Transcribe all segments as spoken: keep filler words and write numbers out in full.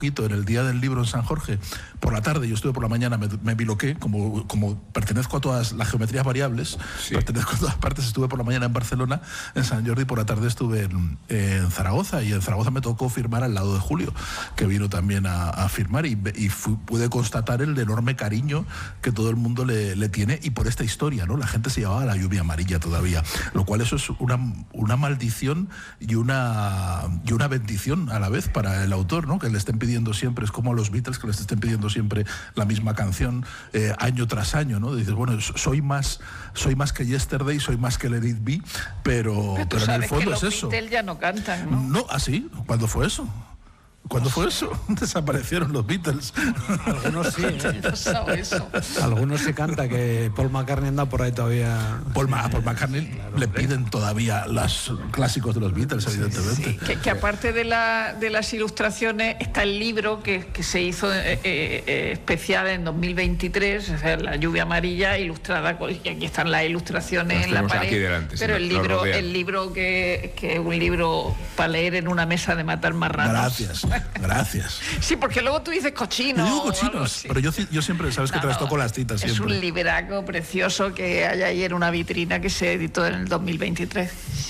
en el día del libro en San Jorge, por la tarde, yo estuve por la mañana, me, me biloqué, como, como pertenezco a todas las geometrías variables, sí. pertenezco a todas partes, estuve por la mañana en Barcelona, en Sant Jordi, por la tarde estuve en, en Zaragoza, y en Zaragoza me tocó firmar al lado de Julio, que vino también a, a firmar, y, y fui, pude constatar el enorme cariño que todo el mundo le, le tiene, y por esta historia, ¿no? La gente se llevaba la lluvia amarilla todavía, lo cual eso es una, una maldición y una, y una bendición a la vez para el autor, ¿no? Que le estén pidiendo siempre, es como a los Beatles, que les estén pidiendo siempre la misma canción eh, año tras año, ¿no? Dices, bueno, soy más soy más que Yesterday, soy más que Let It Be, pero, pero, pero en el fondo es eso. Los Beatles ya no cantan, ¿no? No, ¿así? ¿Cuándo fue eso? ¿Cuándo fue eso? Desaparecieron los Beatles. Bueno, algunos sí, ¿eh? eso. Algunos se canta que Paul McCartney anda por ahí todavía. Paul, sí, a Paul McCartney claro, le piden todavía los clásicos de los Beatles, sí, evidentemente. Sí, que, que aparte de, la, de las ilustraciones está el libro que, que se hizo eh, eh, especial en dos mil veintitrés, o sea, La lluvia amarilla, ilustrada, y aquí están las ilustraciones en la pared. Aquí delante, pero sí, el libro, el libro que, que es un libro para leer en una mesa de matar marranos. Gracias. Gracias. Sí, porque luego tú dices cochino. Yo digo cochinos, pero yo, yo siempre, sabes que no, trastoco las citas siempre. Es un libraco precioso que hay ahí en una vitrina que se editó en el dos mil veintitrés.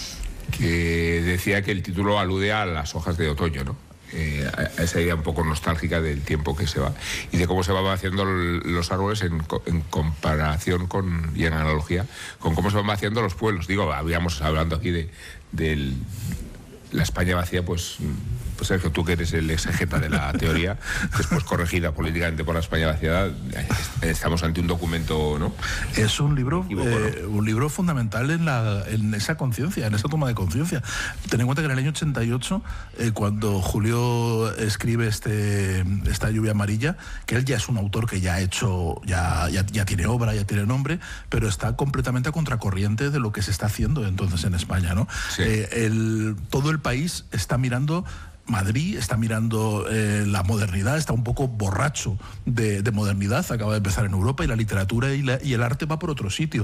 Que decía que el título alude a las hojas de otoño, ¿no? Eh, a esa idea un poco nostálgica del tiempo que se va y de cómo se van haciendo los árboles en, en comparación con, y en analogía con cómo se van vaciando los pueblos. Digo, habíamos hablando aquí de, de la España vacía, pues... Pues Sergio, tú que eres el exegeta de la teoría, después corregida políticamente por la España vaciada, estamos ante un documento, ¿no? Es un libro, eh, un libro fundamental en, la, en esa conciencia, en esa toma de conciencia. Ten en cuenta que en el año ochenta y ocho, eh, cuando Julio escribe este, esta lluvia amarilla, que él ya es un autor que ya ha hecho, ya, ya, ya tiene obra, ya tiene nombre, pero está completamente a contracorriente de lo que se está haciendo entonces en España, ¿no? Sí. Eh, el, todo el país está mirando Madrid, está mirando eh, la modernidad, está un poco borracho de, de modernidad, acaba de empezar en Europa, y la literatura y, la, y el arte va por otro sitio.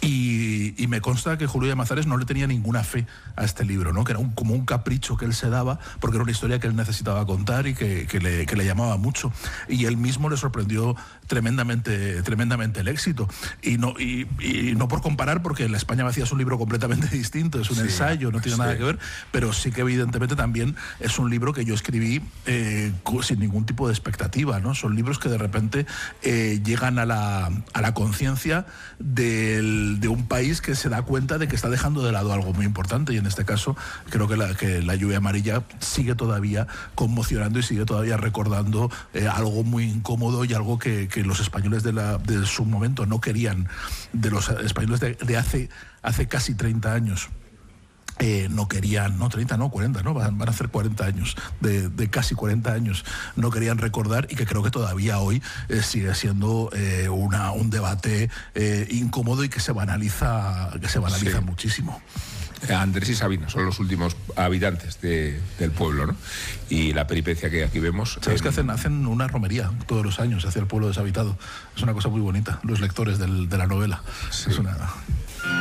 Y, y me consta que Julio Llamazares no le tenía ninguna fe a este libro, ¿no? Que era un, como un capricho que él se daba, porque era una historia que él necesitaba contar y que, que, le, que le llamaba mucho. Y él mismo le sorprendió tremendamente, tremendamente el éxito. Y no, y, y no por comparar, porque La España vacía es un libro completamente distinto, es un sí, ensayo, no tiene sí. nada que ver, pero sí que evidentemente también es un libro que yo escribí eh, sin ningún tipo de expectativa, ¿no? Son libros que de repente eh, llegan a la, a la conciencia de un país que se da cuenta de que está dejando de lado algo muy importante, y en este caso creo que la, que la lluvia amarilla sigue todavía conmocionando y sigue todavía recordando eh, algo muy incómodo y algo que, que los españoles de, la, de su momento no querían, de los españoles de, de hace, hace casi treinta años. Eh, no querían, no treinta, no cuarenta, no van, van a hacer cuarenta años, de, de casi cuarenta años, no querían recordar, y que creo que todavía hoy eh, sigue siendo eh, una, un debate eh, incómodo y que se banaliza, que se banaliza sí. muchísimo. Andrés y Sabina son los últimos habitantes de, del pueblo, ¿no? Y la peripecia que aquí vemos... ¿Sabes en... que hacen, hacen una romería todos los años hacia el pueblo deshabitado? Es una cosa muy bonita, los lectores del, de la novela. Sí. Es una...